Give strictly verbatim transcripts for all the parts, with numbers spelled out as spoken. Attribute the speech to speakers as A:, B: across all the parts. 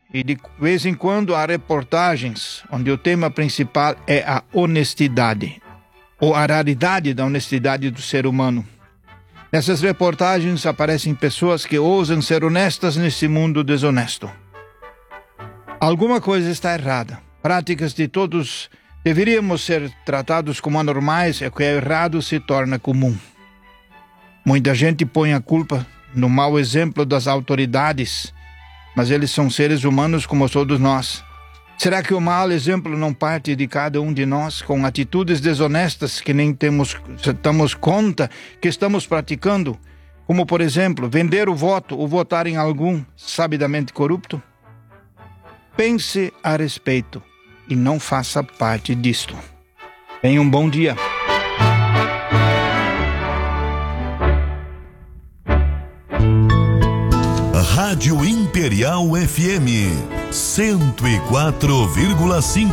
A: e de vez em quando há reportagens onde o tema principal é a honestidade, ou a raridade da honestidade do ser humano. Nessas reportagens aparecem pessoas que ousam ser honestas nesse mundo desonesto. Alguma coisa está errada. Práticas de todos deveríamos ser tratados como anormais, e o que é errado se torna comum. Muita gente põe a culpa no mau exemplo das autoridades, mas eles são seres humanos como todos nós. Será que o mau exemplo não parte de cada um de nós com atitudes desonestas que nem temos, damos conta que estamos praticando? Como, por exemplo, vender o voto ou votar em algum sabidamente corrupto? Pense a respeito e não faça parte disto. Tenha um bom dia.
B: Rádio Imperial F M cento e quatro vírgula cinco.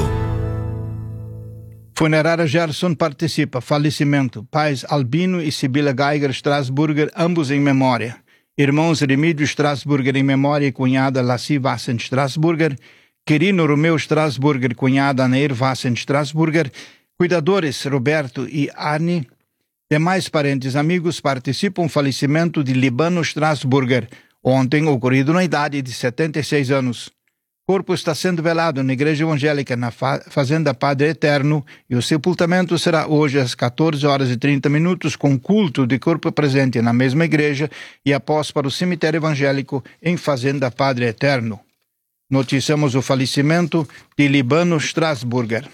A: Funerária Gerson participa. Falecimento: pais Albino e Sibila Geiger Strasburger, ambos em memória. Irmãos Remídio Strasburger em memória e cunhada Lassie Vassen Strasburger. Quirino Romeu Strasburger, cunhada Neir Vassen Strasburger. Cuidadores Roberto e Arne. Demais parentes amigos participam. Falecimento de Libano Strasburger, ontem ocorrido na idade de setenta e seis anos. Corpo está sendo velado na Igreja Evangélica na Fazenda Padre Eterno e o sepultamento será hoje às quatorze horas e trinta minutos com culto de corpo presente na mesma igreja e após para o cemitério evangélico em Fazenda Padre Eterno. Noticiamos o falecimento de Libano Strasburger.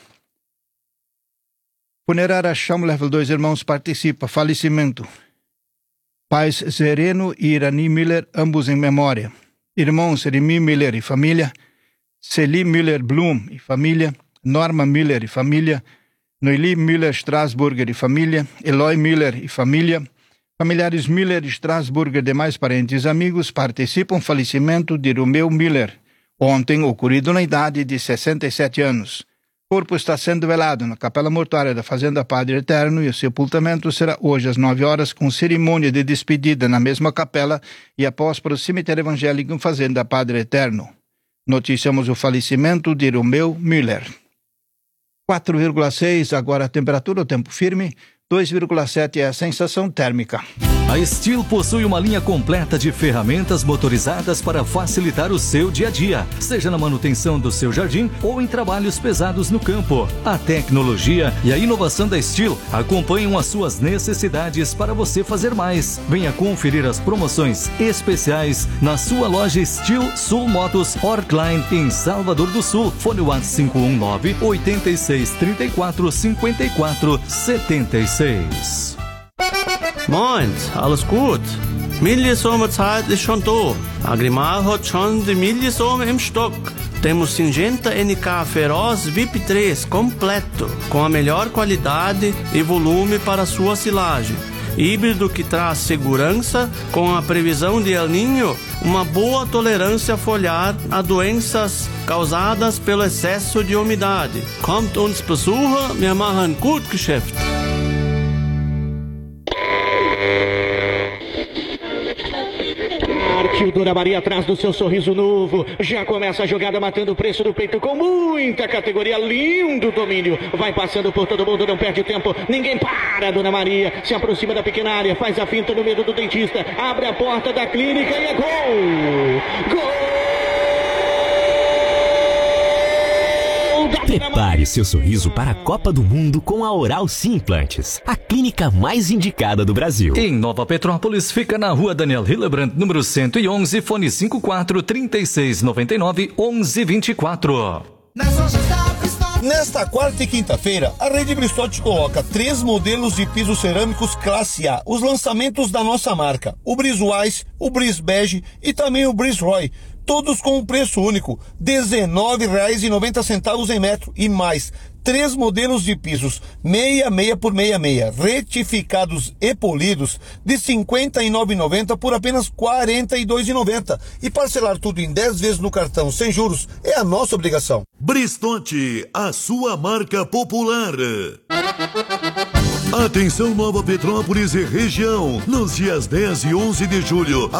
A: Funerária Chamo Level dois Irmãos participa. Falecimento: pais Sereno e Irani Miller, ambos em memória. Irmãos Remy Miller e família. Celi Miller Blum e família. Norma Miller e família. Noeli Miller Strasburger e família. Eloy Miller e família. Familiares Miller e Strasburger, demais parentes e amigos participam. Falecimento de Romeu Miller, ontem ocorrido na idade de sessenta e sete anos. Corpo está sendo velado na capela mortuária da Fazenda Padre Eterno e o sepultamento será hoje às nove horas com cerimônia de despedida na mesma capela e após para o cemitério evangélico em Fazenda Padre Eterno. Noticiamos o falecimento de Romeu Miller. quatro vírgula seis agora a temperatura, o tempo firme. dois vírgula sete é a sensação térmica.
C: A Steel possui uma linha completa de ferramentas motorizadas para facilitar o seu dia a dia, seja na manutenção do seu jardim ou em trabalhos pesados no campo. A tecnologia e a inovação da Steel acompanham as suas necessidades para você fazer mais. Venha conferir as promoções especiais na sua loja Steel Sul Motos Orkline em Salvador do Sul. Fone WhatsApp cinco um nove, oito seis três quatro, cinco quatro sete seis.
D: Moin, alles gut? Milchsommerzeit ist schon da. Agrimar hat schon die Milchsomme im Stock. Temos Syngenta N K Feroz V I P três completo, com a melhor qualidade e volume para sua silagem. Híbrido que traz segurança, com a previsão de El Niño, uma boa tolerância foliar a doenças causadas pelo excesso de umidade. Kommt uns besuchen, wir machen gut Geschäft.
E: Partiu Dona Maria atrás do seu sorriso novo. Já começa a jogada matando o preço do peito com muita categoria. Lindo domínio. Vai passando por todo mundo, não perde tempo. Ninguém para, Dona Maria. Se aproxima da pequena área, faz a finta no medo do dentista. Abre a porta da clínica e é gol! Gol!
F: Prepare seu sorriso para a Copa do Mundo com a Oral Sim Implantes, a clínica mais indicada do Brasil.
C: Em Nova Petrópolis, fica na rua Daniel Hillebrand, número cento e onze, fone cinco quatro, trinta e seis, noventa e nove, onze, vinte e quatro.
G: Nesta quarta e quinta-feira, a Rede Bristotti coloca três modelos de pisos cerâmicos classe A, os lançamentos da nossa marca, o Bris Wise, o Bris Bege e também o Bris Roy, todos com um preço único, dezenove reais e noventa centavos em metro e mais. Três modelos de pisos, meia, meia por meia, meia, retificados e polidos, de cinquenta e nove reais e noventa centavos por apenas quarenta e dois reais e noventa centavos. E parcelar tudo em dez vezes no cartão sem juros é a nossa obrigação.
B: Bristotti, a sua marca popular. Atenção Nova Petrópolis e região, nos dias dez e onze de julho,